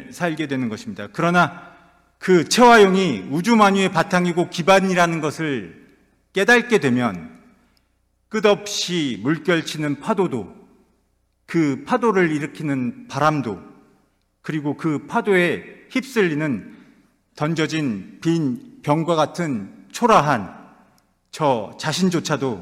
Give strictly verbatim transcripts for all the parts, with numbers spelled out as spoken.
인생을 살게 되는 것입니다. 그러나 그 채와 용이 우주 만유의 바탕이고 기반이라는 것을 깨닫게 되면 끝없이 물결치는 파도도, 그 파도를 일으키는 바람도, 그리고 그 파도에 휩쓸리는 던져진 빈 병과 같은 초라한 저 자신조차도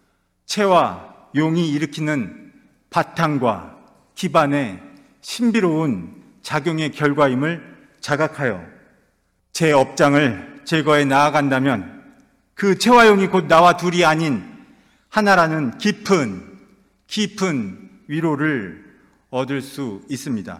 채와 용이 일으키는 바탕과 기반의 신비로운 작용의 결과임을 자각하여 제 업장을 제거해 나아간다면 그 채와 용이 곧 나와 둘이 아닌 하나라는 깊은 깊은 위로를 얻을 수 있습니다.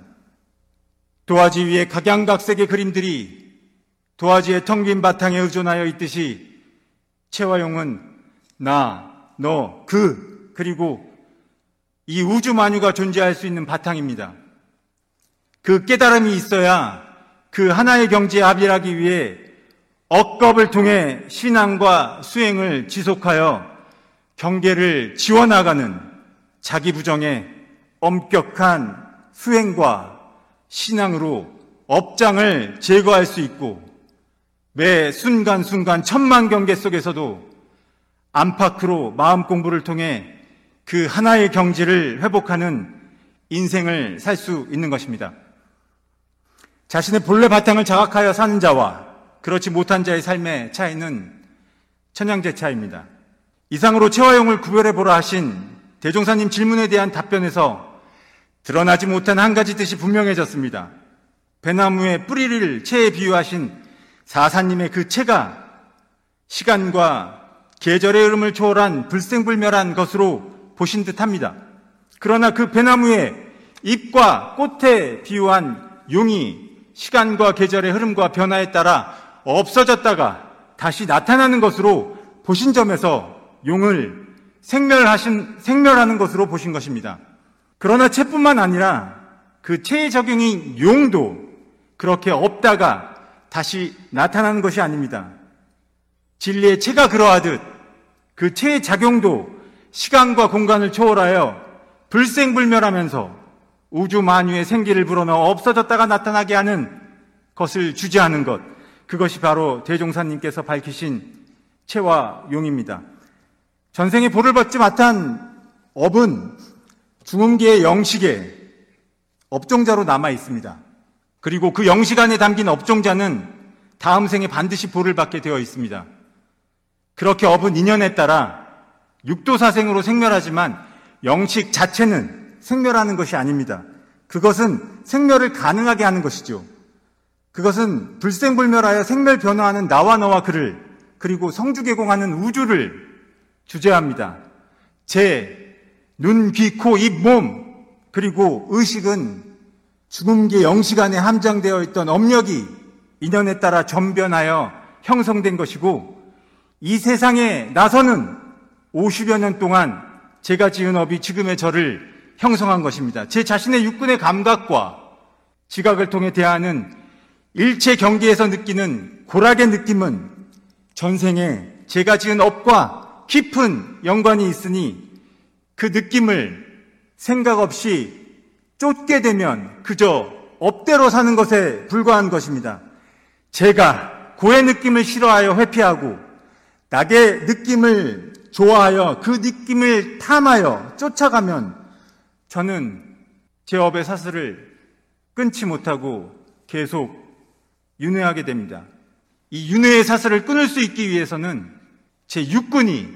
도화지 위에 각양각색의 그림들이 도화지의 텅 빈 바탕에 의존하여 있듯이 채와 용은 나, 너, 그, 그리고 이 우주 만유가 존재할 수 있는 바탕입니다. 그 깨달음이 있어야 그 하나의 경지에 합일하기 위해 억겁을 통해 신앙과 수행을 지속하여 경계를 지워나가는 자기 부정의 엄격한 수행과 신앙으로 업장을 제거할 수 있고 매 순간순간 천만 경계 속에서도 안팎으로 마음 공부를 통해 그 하나의 경지를 회복하는 인생을 살 수 있는 것입니다. 자신의 본래 바탕을 자각하여 사는 자와 그렇지 못한 자의 삶의 차이는 천양제차입니다. 이상으로 채와 용을 구별해보라 하신 대종사님 질문에 대한 답변에서 드러나지 못한 한 가지 뜻이 분명해졌습니다. 배나무의 뿌리를 채에 비유하신 사사님의 그 채가 시간과 계절의 흐름을 초월한 불생불멸한 것으로 보신 듯합니다. 그러나 그 배나무의 잎과 꽃에 비유한 용이 시간과 계절의 흐름과 변화에 따라 없어졌다가 다시 나타나는 것으로 보신 점에서 용을 생멸하신, 생멸하는 것으로 보신 것입니다. 그러나 채뿐만 아니라 그 채의 적용인 용도 그렇게 없다가 다시 나타나는 것이 아닙니다. 진리의 채가 그러하듯 그 채의 작용도 시간과 공간을 초월하여 불생불멸하면서 우주 만유의 생기를 불어넣어 없어졌다가 나타나게 하는 것을 주재하는 것, 그것이 바로 대종사님께서 밝히신 채와 용입니다. 전생에 보를 받지 못한 업은 중음계의 영식에 업종자로 남아 있습니다. 그리고 그 영식 안에 담긴 업종자는 다음 생에 반드시 보를 받게 되어 있습니다. 그렇게 업은 인연에 따라 육도사생으로 생멸하지만 영식 자체는 생멸하는 것이 아닙니다. 그것은 생멸을 가능하게 하는 것이죠. 그것은 불생불멸하여 생멸 변화하는 나와 너와 그를, 그리고 성주개공하는 우주를 주재합니다. 제, 눈, 귀, 코, 입, 몸, 그리고 의식은 죽음계 영식 안에 함장되어 있던 업력이 인연에 따라 전변하여 형성된 것이고, 이 세상에 나서는 오십여 년 동안 제가 지은 업이 지금의 저를 형성한 것입니다. 제 자신의 육군의 감각과 지각을 통해 대하는 일체 경계에서 느끼는 고락의 느낌은 전생에 제가 지은 업과 깊은 연관이 있으니 그 느낌을 생각 없이 쫓게 되면 그저 업대로 사는 것에 불과한 것입니다. 제가 고의 느낌을 싫어하여 회피하고 낙의 느낌을 좋아하여 그 느낌을 탐하여 쫓아가면 저는 제 업의 사슬을 끊지 못하고 계속 윤회하게 됩니다. 이 윤회의 사슬을 끊을 수 있기 위해서는 제 육군이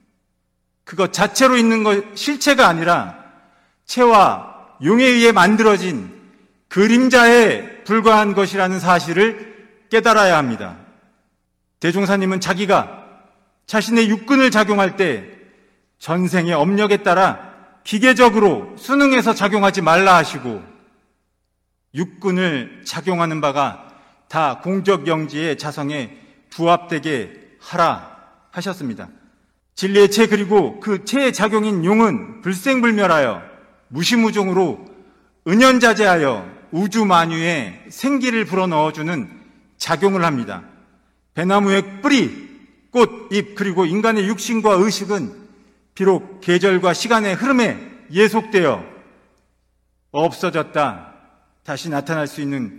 그것 자체로 있는 것, 실체가 아니라 채와 용에 의해 만들어진 그림자에 불과한 것이라는 사실을 깨달아야 합니다. 대종사님은 자기가 자신의 육군을 작용할 때 전생의 업력에 따라 기계적으로 순응해서 작용하지 말라 하시고 육군을 작용하는 바가 다 공적영지의 자성에 부합되게 하라 하셨습니다. 진리의 채 그리고 그 채의 작용인 용은 불생불멸하여 무시무종으로 은연자재하여 우주 만유에 생기를 불어넣어주는 작용을 합니다. 배나무의 뿌리, 꽃, 잎 그리고 인간의 육신과 의식은 비록 계절과 시간의 흐름에 예속되어 없어졌다 다시 나타날 수 있는